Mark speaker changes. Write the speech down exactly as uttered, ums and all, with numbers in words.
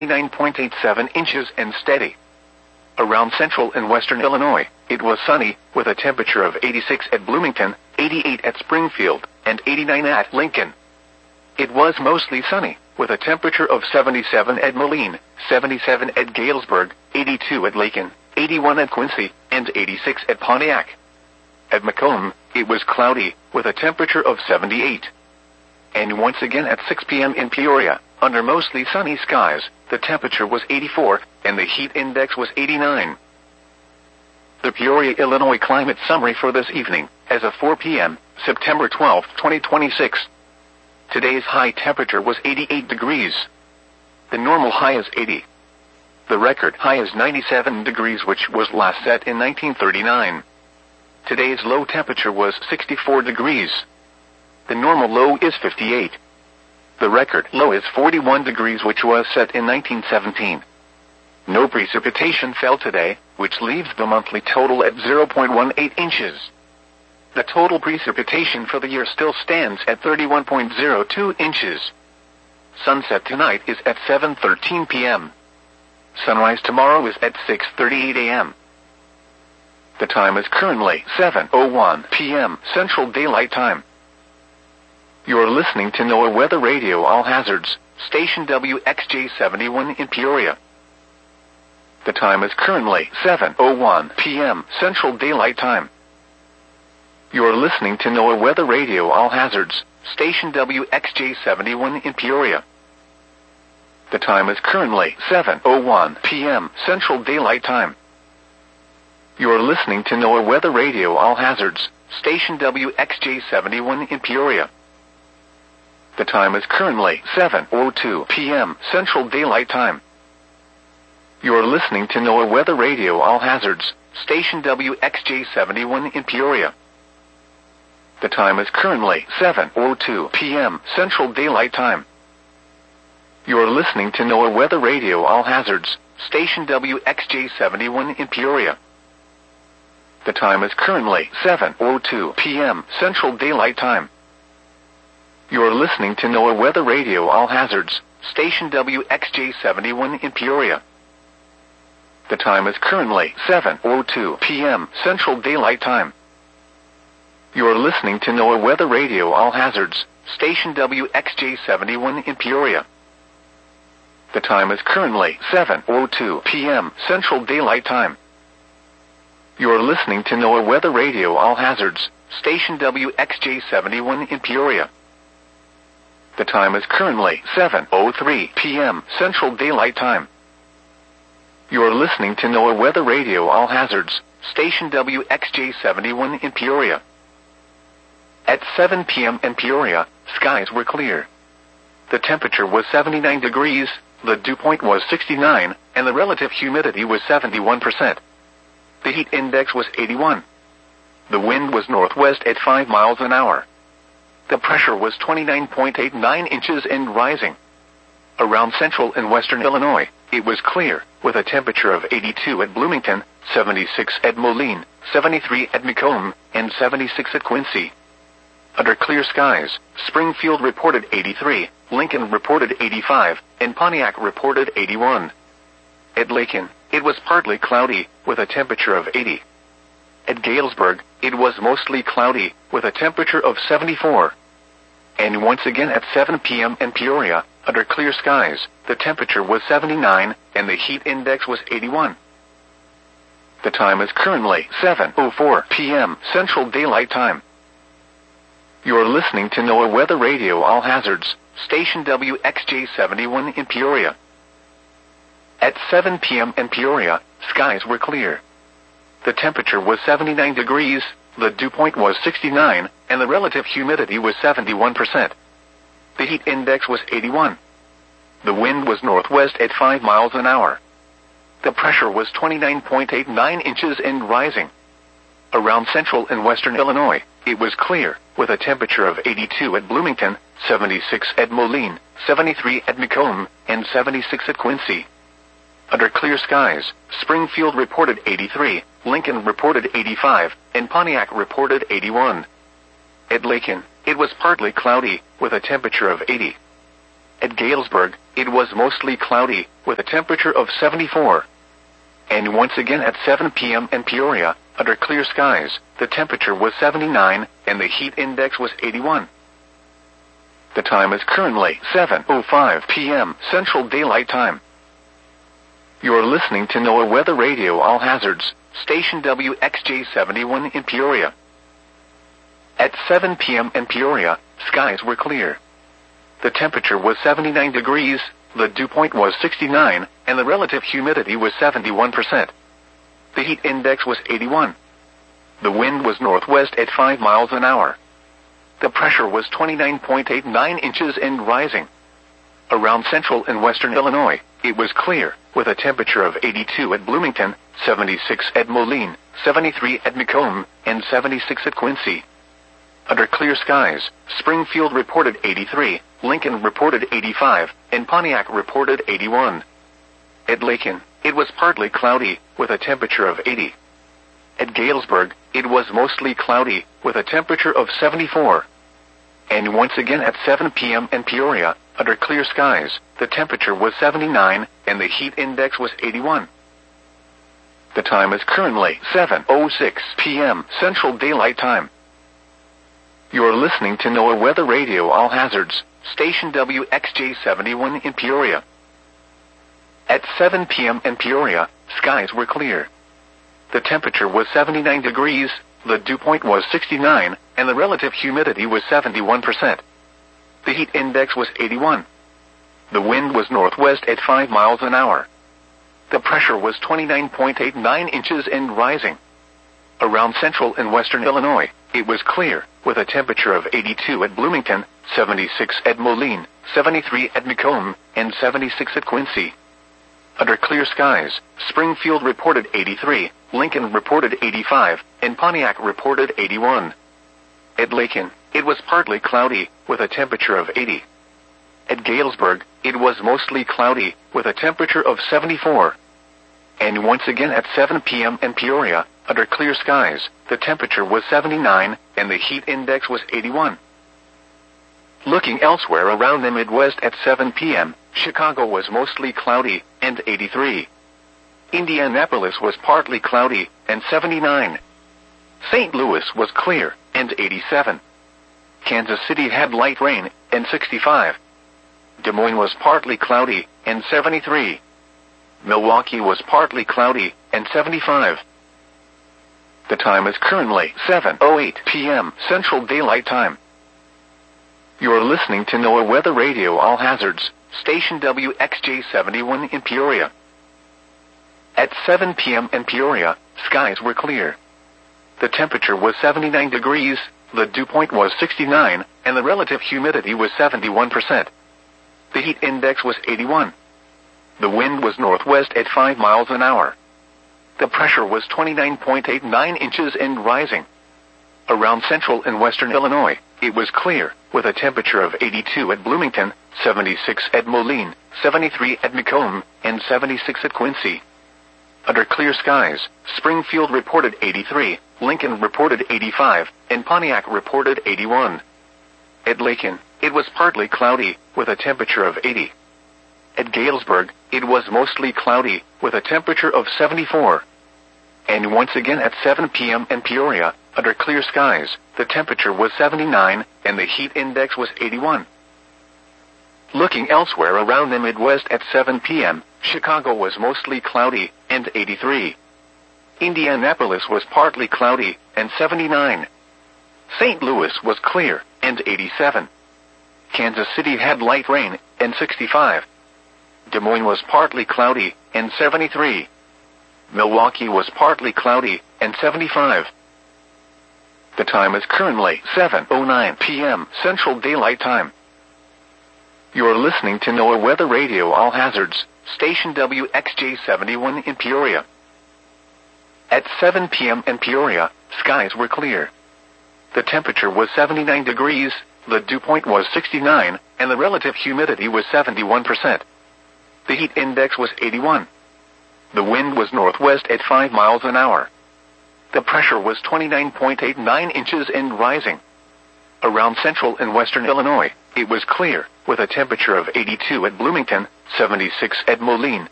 Speaker 1: nine point eight seven inches and steady. Around central and western Illinois, it was sunny, with a temperature of eighty-six at Bloomington, eighty-eight at Springfield, and eighty-nine at Lincoln. It was mostly sunny, with a temperature of seventy-seven at Moline, seventy-seven at Galesburg, eighty-two at Lakin, eighty-one at Quincy, and eighty-six at Pontiac. At Macomb, it was cloudy, with a temperature of seventy-eight. And once again at six p m in Peoria, under mostly sunny skies, the temperature was eighty-four, and the heat index was eighty-nine. The Peoria, Illinois climate summary for this evening, as of four p m, September twelfth, twenty twenty-six. Today's high temperature was eighty-eight degrees. The normal high is eighty. The record high is ninety-seven degrees, which was last set in nineteen thirty-nine. Today's low temperature was sixty-four degrees. The normal low is fifty-eight. The record low is forty-one degrees, which was set in nineteen seventeen. No precipitation fell today, which leaves the monthly total at zero point one eight inches. The total precipitation for the year still stands at thirty-one point zero two inches. Sunset tonight is at seven thirteen p m Sunrise tomorrow is at six thirty-eight a m The time is currently seven oh one p m Central Daylight Time. You're listening to NOAA Weather Radio All Hazards, station W X J seventy-one in Peoria. The time is currently seven oh one p m Central Daylight Time. You're listening to NOAA Weather Radio All Hazards, station W X J seventy-one in Peoria. The time is currently seven oh one p m Central Daylight Time. You're listening to NOAA Weather Radio All Hazards, station W X J seventy-one in Peoria. The time is currently seven oh two p m Central Daylight Time. You're listening to NOAA Weather Radio All Hazards, station W X J seventy-one in Peoria. The time is currently seven oh two p m Central Daylight Time. You're listening to NOAA Weather Radio All Hazards, station W X J seventy-one in Peoria. The time is currently seven oh two p m Central Daylight Time. You're listening to NOAA Weather Radio All Hazards, station W X J seventy-one in Peoria. The time is currently seven oh two p m Central Daylight Time. You're listening to NOAA Weather Radio All Hazards, station W X J seventy-one in Peoria. The time is currently seven oh two p m Central Daylight Time. You're listening to NOAA Weather Radio All Hazards, station W X J seventy-one in Peoria. The time is currently seven oh three p m Central Daylight Time. You're listening to NOAA Weather Radio All Hazards, station W X J seventy-one in Peoria. At seven p m in Peoria, skies were clear. The temperature was seventy-nine degrees, the dew point was sixty-nine, and the relative humidity was seventy-one percent. The heat index was eighty-one. The wind was northwest at five miles an hour. The pressure was twenty-nine point eight nine inches and rising. Around central and western Illinois, it was clear, with a temperature of eighty-two at Bloomington, seventy-six at Moline, seventy-three at Macomb, and seventy-six at Quincy. Under clear skies, Springfield reported eighty-three, Lincoln reported eighty-five, and Pontiac reported eighty-one. At Lakin, it was partly cloudy, with a temperature of eighty. At Galesburg, it was mostly cloudy, with a temperature of seventy-four. And once again at seven p m in Peoria, under clear skies, the temperature was seventy-nine, and the heat index was eighty-one. The time is currently seven oh four p m Central Daylight Time. You're listening to NOAA Weather Radio All Hazards, station W X J seventy-one in Peoria. At seven p m in Peoria, skies were clear. The temperature was seventy-nine degrees, the dew point was sixty-nine, and the relative humidity was seventy-one percent. The heat index was eighty-one. The wind was northwest at five miles an hour. The pressure was twenty-nine point eight nine inches and rising. Around central and western Illinois, it was clear, with a temperature of eighty-two at Bloomington, seventy-six at Moline, seventy-three at Macomb, and seventy-six at Quincy. Under clear skies, Springfield reported eighty-three, Lincoln reported eighty-five, and Pontiac reported eighty-one. At Lakin, it was partly cloudy, with a temperature of eighty. At Galesburg, it was mostly cloudy, with a temperature of seventy-four. And once again at seven p m in Peoria, under clear skies, the temperature was seventy-nine, and the heat index was eighty-one. The time is currently seven oh five p m Central Daylight Time. You're listening to NOAA Weather Radio All Hazards, station W X J seventy-one in Peoria. At seven p m in Peoria, skies were clear. The temperature was seventy-nine degrees, the dew point was sixty-nine, and the relative humidity was seventy-one percent. The heat index was eighty-one. The wind was northwest at five miles an hour. The pressure was twenty-nine point eight nine inches and rising. Around central and western Illinois, it was clear, with a temperature of eighty-two at Bloomington, seventy-six at Moline, seventy-three at Macomb, and seventy-six at Quincy. Under clear skies, Springfield reported eighty-three, Lincoln reported eighty-five, and Pontiac reported eighty-one. At Lincoln, it was partly cloudy, with a temperature of eighty. At Galesburg, it was mostly cloudy, with a temperature of seventy-four. And once again at seven p m in Peoria, under clear skies, the temperature was seventy-nine, and the heat index was eighty-one. The time is currently seven oh six p m Central Daylight Time. You're listening to NOAA Weather Radio All Hazards, station W X J seventy-one in Peoria. At seven p m in Peoria, skies were clear. The temperature was seventy-nine degrees, the dew point was sixty-nine, and the relative humidity was seventy-one percent. The heat index was eighty-one. The wind was northwest at five miles an hour. The pressure was twenty-nine point eight nine inches and rising. Around central and western Illinois, it was clear, with a temperature of eighty-two at Bloomington, seventy-six at Moline, seventy-three at Macomb, and seventy-six at Quincy. Under clear skies, Springfield reported eighty-three, Lincoln reported eighty-five, and Pontiac reported eighty-one. At Lincoln, it was partly cloudy, with a temperature of eighty. At Galesburg, it was mostly cloudy, with a temperature of seventy-four. And once again at seven p m in Peoria, under clear skies, the temperature was seventy-nine, and the heat index was eighty-one. Looking elsewhere around the Midwest at seven p m, Chicago was mostly cloudy, and eighty-three. Indianapolis was partly cloudy, and seventy-nine. Saint Louis was clear, and eighty-seven. Kansas City had light rain, and sixty-five. Des Moines was partly cloudy, and seventy-three. Milwaukee was partly cloudy, and seventy-five. The time is currently seven oh eight p m Central Daylight Time. You're listening to NOAA Weather Radio All Hazards, station W X J seventy-one in Peoria. At seven p m in Peoria, skies were clear. The temperature was seventy-nine degrees, the dew point was sixty-nine, and the relative humidity was seventy-one percent. The heat index was eighty-one. The wind was northwest at five miles an hour. The pressure was twenty-nine point eight nine inches and rising. Around central and western Illinois, it was clear, with a temperature of eighty-two at Bloomington, seventy-six at Moline, seventy-three at Macomb, and seventy-six at Quincy. Under clear skies, Springfield reported eighty-three, Lincoln reported eighty-five, and Pontiac reported eighty-one. At Lincoln, it was partly cloudy, with a temperature of eighty. At Galesburg, it was mostly cloudy, with a temperature of seventy-four. And once again at seven p m in Peoria, under clear skies, the temperature was seventy-nine, and the heat index was eighty-one. Looking elsewhere around the Midwest at seven p m, Chicago was mostly cloudy, and eighty-three. Indianapolis was partly cloudy, and seventy-nine. Saint Louis was clear, and eighty-seven. Kansas City had light rain, and sixty-five. Des Moines was partly cloudy, and seventy-three. Milwaukee was partly cloudy, and seventy-five. The time is currently seven oh nine p m Central Daylight Time. You're listening to NOAA Weather Radio All Hazards, station W X J seventy-one in Peoria. At seven p m in Peoria, skies were clear. The temperature was seventy-nine degrees, the dew point was sixty-nine, and the relative humidity was seventy-one percent. The heat index was eighty-one. The wind was northwest at five miles an hour. The pressure was twenty-nine point eight nine inches and rising. Around central and western Illinois, It was clear, with a temperature of eighty-two at Bloomington, seventy-six at Moline,